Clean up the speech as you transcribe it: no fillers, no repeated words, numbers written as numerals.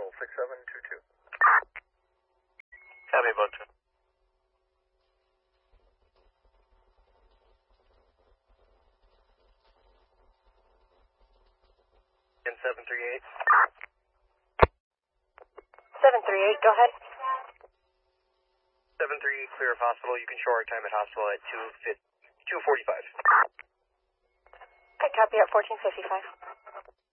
Hospital 6722. Copy, about 2. 738. 738, go ahead. 738, clear of hospital. You can show our time at hospital at 2:45. Okay, copy at 1455.